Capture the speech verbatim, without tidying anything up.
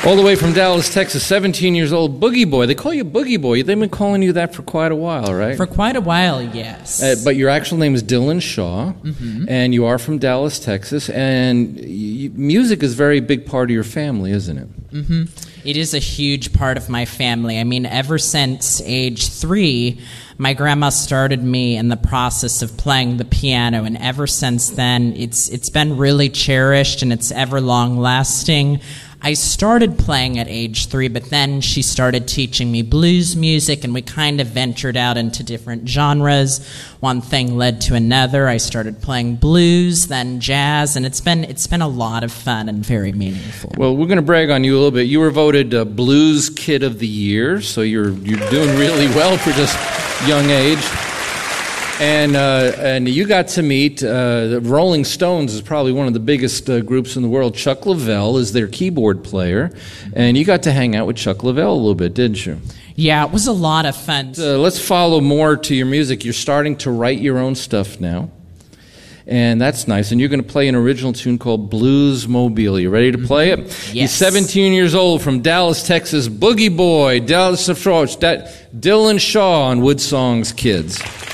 All the way from Dallas, Texas, seventeen years old, Boogie Boy. They call you Boogie Boy. They've been calling you that for quite a while, right? For quite a while, yes. Uh, but your actual name is Dylan Shaw, mm-hmm. and you are from Dallas, Texas, and y- music is a very big part of your family, isn't it? Mm-hmm. It is a huge part of my family. I mean, ever since age three, my grandma started me in the process of playing the piano, and ever since then, it's it's been really cherished, and it's ever long-lasting. I started playing at age three, but then she started teaching me blues music, and we kind of ventured out into different genres. One thing led to another. I started playing blues, then jazz, and it's been it's been a lot of fun and very meaningful. Well, we're going to brag on you a little bit. You were voted uh, Blues Kid of the Year, so you're you're doing really well for just young age. And uh, and you got to meet uh, the Rolling Stones is probably one of the biggest uh, groups in the world. Chuck Leavell is their keyboard player, and you got to hang out with Chuck Leavell a little bit, didn't you? Yeah, it was a lot of fun. Uh, let's follow more to your music. You're starting to write your own stuff now, and that's nice. And you're going to play an original tune called Blues Mobile. You ready to play it? Yes. He's seventeen years old from Dallas, Texas. Boogie Boy, Dallas approach. That Dylan Shaw on Wood Songs Kids.